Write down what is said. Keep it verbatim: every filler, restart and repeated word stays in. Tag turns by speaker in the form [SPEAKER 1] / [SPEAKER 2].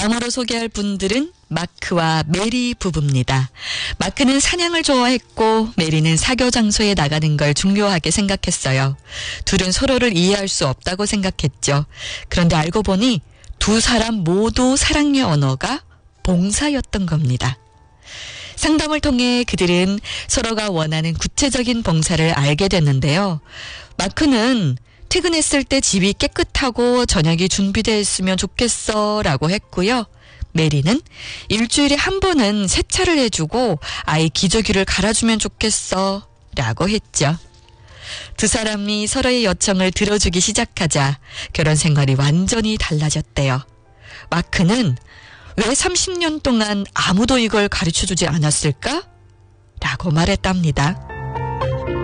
[SPEAKER 1] 다음으로 소개할 분들은 마크와 메리 부부입니다. 마크는 사냥을 좋아했고 메리는 사교 장소에 나가는 걸 중요하게 생각했어요. 둘은 서로를 이해할 수 없다고 생각했죠. 그런데 알고 보니 두 사람 모두 사랑의 언어가 봉사였던 겁니다. 상담을 통해 그들은 서로가 원하는 구체적인 봉사를 알게 됐는데요. 마크는 퇴근했을 때 집이 깨끗하고 저녁이 준비되어 있으면 좋겠어 라고 했고요. 메리는 일주일에 한 번은 세차를 해주고 아이 기저귀를 갈아주면 좋겠어 라고 했죠. 두 사람이 서로의 요청을 들어주기 시작하자 결혼 생활이 완전히 달라졌대요. 마크는 왜 삼십 년 동안 아무도 이걸 가르쳐주지 않았을까? 라고 말했답니다.